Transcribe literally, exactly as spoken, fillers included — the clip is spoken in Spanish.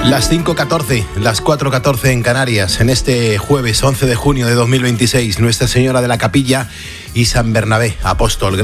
Las cinco catorce, las cuatro catorce en Canarias, en este jueves once de junio de dos mil veintiséis, Nuestra Señora de la Capilla y San Bernabé, apóstol.